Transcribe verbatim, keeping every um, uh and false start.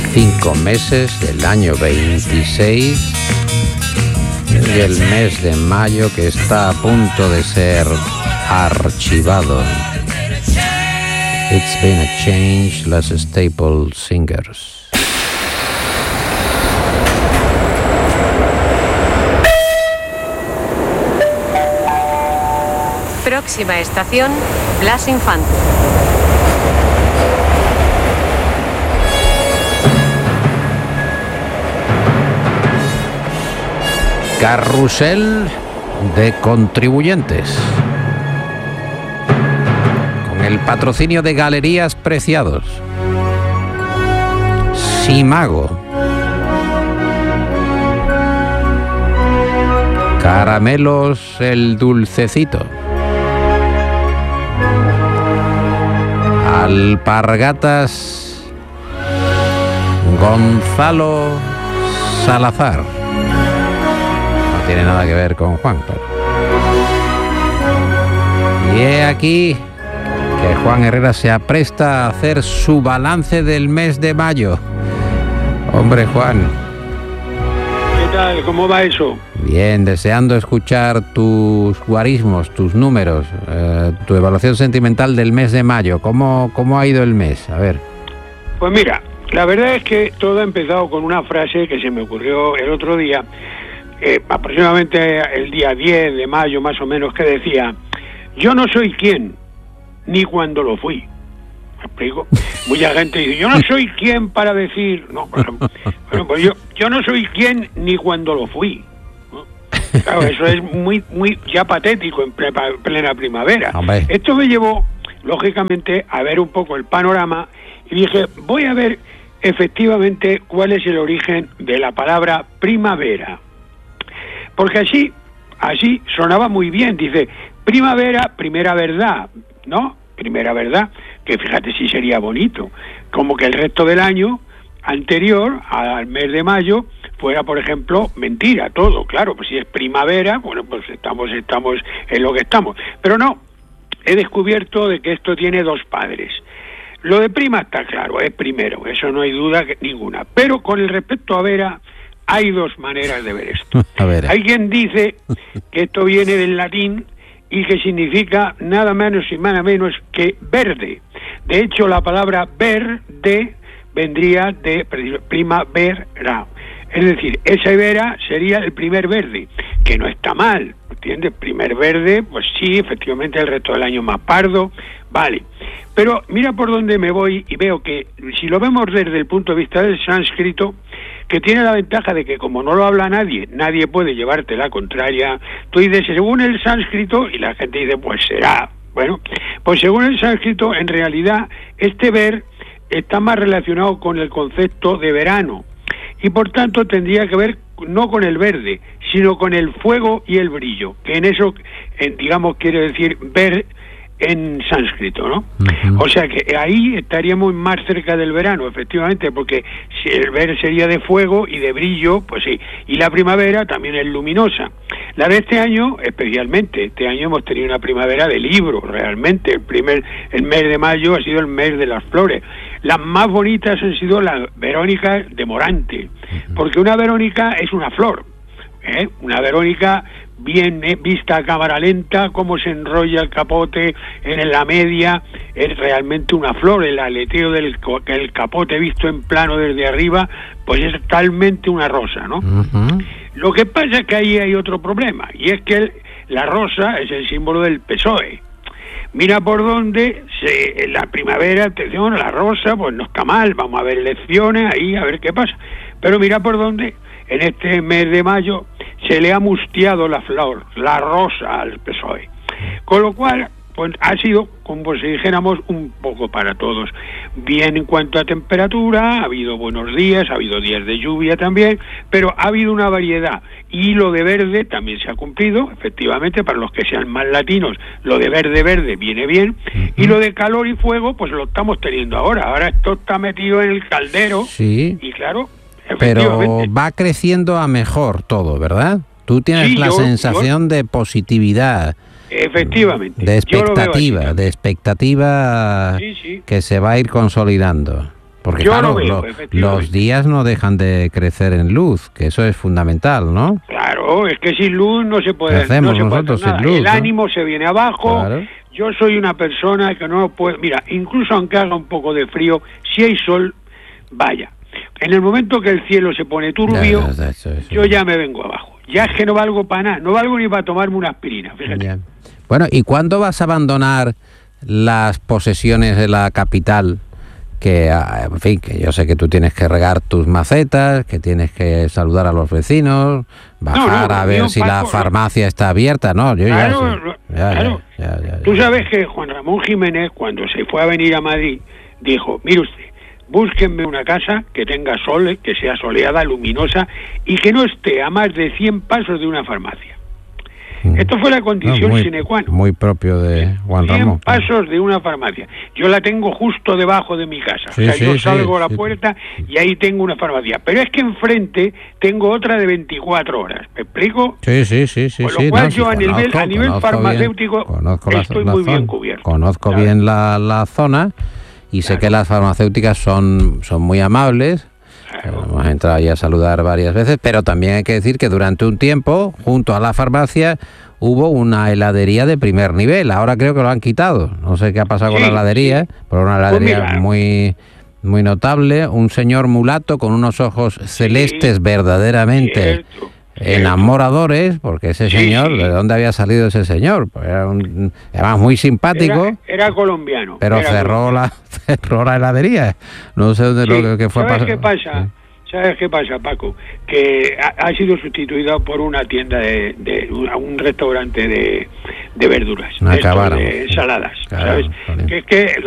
cinco meses del año veintiséis, del mes de mayo que está a punto de ser archivado. It's been a change, los Staple Singers. Próxima estación, Blas Infante. Carrusel de contribuyentes. Con el patrocinio de Galerías Preciados. Simago. Caramelos El Dulcecito. Alpargatas Gonzalo Salazar. No tiene nada que ver con Juan, claro. Y he aquí que Juan Herrera se apresta a hacer su balance del mes de mayo. Hombre, Juan. ¿Qué tal? ¿Cómo va eso? Bien, deseando escuchar tus guarismos, tus números, eh, tu evaluación sentimental del mes de mayo. ¿Cómo, cómo ha ido el mes? A ver. Pues mira, la verdad es que todo ha empezado con una frase que se me ocurrió el otro día, eh, aproximadamente el día diez de mayo más o menos, que decía: yo no soy quien, ni cuando lo fui. ¿Me explico? Mucha gente dice: yo no soy quien para decir... No, bueno, bueno, pues yo, yo no soy quien ni cuando lo fui. Claro, eso es muy muy ya patético en plena primavera. Hombre. Esto me llevó, lógicamente, a ver un poco el panorama y dije, voy a ver efectivamente cuál es el origen de la palabra primavera. Porque así, así sonaba muy bien. Dice, primavera, primera verdad, ¿no? Primera verdad, que fíjate si sería bonito. Como que el resto del año anterior al mes de mayo fuera, por ejemplo, mentira, todo, claro, pues si es primavera, bueno, pues estamos, estamos en lo que estamos. Pero no, he descubierto de que esto tiene dos padres. Lo de prima está claro, es primero, eso no hay duda que, ninguna. Pero con el respecto a vera, hay dos maneras de ver esto. A ver. Hay quien dice que esto viene del latín y que significa nada menos y nada menos que verde. De hecho, la palabra verde vendría de primavera. Es decir, esa vera sería el primer verde, que no está mal, ¿entiendes? Primer verde, pues sí, efectivamente el resto del año más pardo, vale. Pero mira por dónde me voy y veo que, si lo vemos desde el punto de vista del sánscrito, que tiene la ventaja de que como no lo habla nadie, nadie puede llevarte la contraria. Tú dices, según el sánscrito, y la gente dice, pues será. Bueno, pues según el sánscrito, en realidad, este ver está más relacionado con el concepto de verano. Y por tanto tendría que ver no con el verde, sino con el fuego y el brillo, que en eso, en, digamos, quiere decir ver en sánscrito, ¿no? Uh-huh. O sea que ahí estaríamos más cerca del verano, efectivamente, porque si el ver sería de fuego y de brillo, pues sí. Y la primavera también es luminosa. La de este año, especialmente, este año hemos tenido una primavera de libros, realmente. El primer, el mes de mayo ha sido el mes de las flores. Las más bonitas han sido las verónicas de Morante, porque una verónica es una flor, ¿eh? Una verónica bien eh, vista a cámara lenta, cómo se enrolla el capote en la media, es realmente una flor. El aleteo del el capote visto en plano desde arriba, pues es totalmente una rosa, ¿no? Uh-huh. Lo que pasa es que ahí hay otro problema, y es que el, la rosa es el símbolo del P S O E. Mira por dónde se, en la primavera, atención, la rosa, pues no está mal, vamos a ver elecciones ahí, a ver qué pasa. Pero mira por dónde, en este mes de mayo, se le ha mustiado la flor, la rosa al P S O E. Con lo cual, pues ha sido, como si dijéramos, un poco para todos. Bien en cuanto a temperatura, ha habido buenos días, ha habido días de lluvia también, pero ha habido una variedad. Y lo de verde también se ha cumplido, efectivamente, para los que sean más latinos, lo de verde, verde viene bien. Y lo de calor y fuego, pues lo estamos teniendo ahora. Ahora esto está metido en el caldero. Sí. Y claro, pero va creciendo a mejor todo, ¿verdad? Tú tienes sí, la yo, sensación yo... de positividad. Efectivamente. De expectativa, de expectativa sí, sí. que se va a ir consolidando. Porque Yo claro, lo veo, lo, los días no dejan de crecer en luz, que eso es fundamental, ¿no? Claro, es que sin luz no se puede, ¿Qué hacemos no se puede nosotros hacer nada. sin luz, El no? ánimo se viene abajo. Claro. Yo soy una persona que no puede... Mira, incluso aunque haga un poco de frío, si hay sol, vaya. En el momento que el cielo se pone turbio, Ya, ya, ya, eso, eso. yo ya me vengo abajo. Ya es que no valgo para nada, no valgo ni para tomarme una aspirina, fíjate. Ya. Bueno, ¿y cuándo vas a abandonar las posesiones de la capital? Que, en fin, que yo sé que tú tienes que regar tus macetas, que tienes que saludar a los vecinos, bajar No, no, a ver yo, si Paco, la farmacia está abierta, ¿no? Yo Claro, ya sé. Ya, claro. ya, ya, ya, Tú ya. sabes que Juan Ramón Jiménez, cuando se fue a venir a Madrid, dijo, mire usted, búsquenme una casa que tenga sol, que sea soleada, luminosa, y que no esté a más de cien pasos de una farmacia. Mm. Esto fue la condición No, muy, sine qua non. muy propio de Juan cien Ramón. pasos de una farmacia. Yo la tengo justo debajo de mi casa. Sí, o sea, sí, yo sí, salgo a la sí. puerta y ahí tengo una farmacia. Pero es que enfrente tengo otra de veinticuatro horas. ¿Me explico? Sí, sí, sí, sí. Con lo sí, cual no, yo sí, a nivel- conozco, a nivel conozco farmacéutico bien, conozco la- estoy la muy bien zona, cubierto. Conozco Claro. bien la, la zona y sé Claro. que las farmacéuticas son, son muy amables. Claro. Hemos entrado ahí a saludar varias veces, pero también hay que decir que durante un tiempo, junto a la farmacia, hubo una heladería de primer nivel. Ahora creo que lo han quitado. No sé qué ha pasado con Sí, la heladería, sí. pero una heladería Pues mira. muy, muy notable. Un señor mulato con unos ojos celestes verdaderamente Cierto, enamoradores, porque ese Sí, señor, sí. ¿de dónde había salido ese señor? Pues era un, además muy simpático. Era, era colombiano. Pero era cerró colombiano. la cerró la heladería. No sé dónde Sí, lo que fue a ¿sabes pasar. qué pasa? ¿Sabes qué pasa, Paco? Que ha, ha sido sustituido por una tienda de, de un, un restaurante de, de verduras, No de, estos, acabáramos, de sí. ensaladas, Claro, ¿sabes? jolín. Que es que